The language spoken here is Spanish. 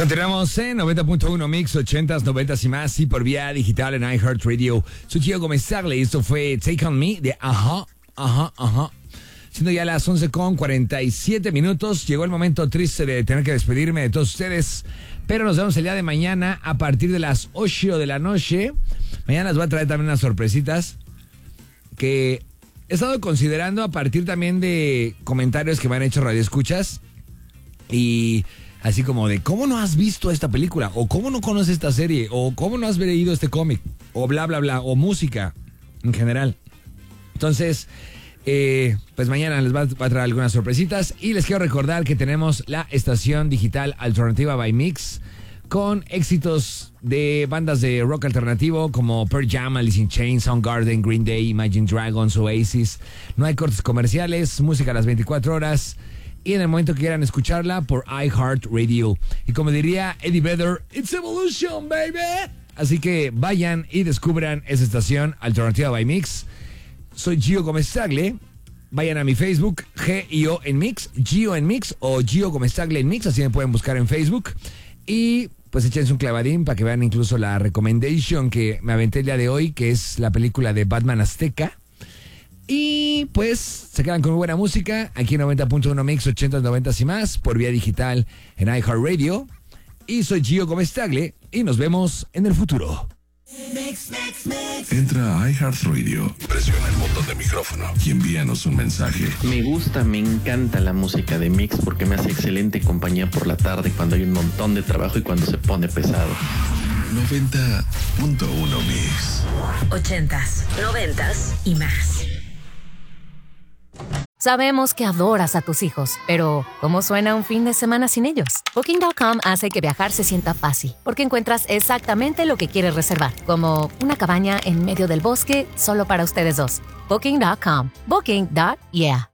Continuamos en 90.1 Mix, 80s, 90s y más, y por vía digital en iHeartRadio. Soy Gio Gómez Tagle y esto fue Take On Me de Ajá. Siendo ya las 11:47, llegó el momento triste de tener que despedirme de todos ustedes, pero nos vemos el día de mañana a partir de las 8 de la noche. Mañana les voy a traer también unas sorpresitas que he estado considerando a partir también de comentarios que me han hecho radioescuchas y así como de ¿cómo no has visto esta película? O ¿cómo no conoces esta serie? O ¿cómo no has leído este cómic? O bla, bla, bla. O música en general. Entonces, pues mañana les va a traer algunas sorpresitas. Y les quiero recordar que tenemos la estación digital Alternativa by Mix con éxitos de bandas de rock alternativo como Pearl Jam, Alice in Chains, Soundgarden, Green Day, Imagine Dragons, Oasis. No hay cortes comerciales, música a las 24 horas. Y en el momento que quieran escucharla por iHeartRadio. Y como diría Eddie Vedder, it's evolution, baby. Así que vayan y descubran esa estación Alternativa by Mix. Soy Gio Gómez Tagle. Vayan a mi Facebook, Gio en Mix, Gio en Mix o Gio Gómez Tagle en Mix. Así me pueden buscar en Facebook. Y pues échense un clavadín para que vean incluso la recommendation que me aventé el día de hoy, que es la película de Batman Azteca. Y pues se quedan con muy buena música aquí en 90.1 Mix, 80s, 90s y más por vía digital en iHeartRadio. Y soy Gio Gómez Tagle y nos vemos en el futuro. Entra a iHeartRadio, presiona el botón de micrófono y envíanos un mensaje. Me encanta la música de Mix porque me hace excelente compañía por la tarde cuando hay un montón de trabajo y cuando se pone pesado. 90.1 Mix. 80s, 90s y más. Sabemos que adoras a tus hijos, pero ¿cómo suena un fin de semana sin ellos? Booking.com hace que viajar se sienta fácil, porque encuentras exactamente lo que quieres reservar, como una cabaña en medio del bosque solo para ustedes dos. Booking.com. Booking.yeah.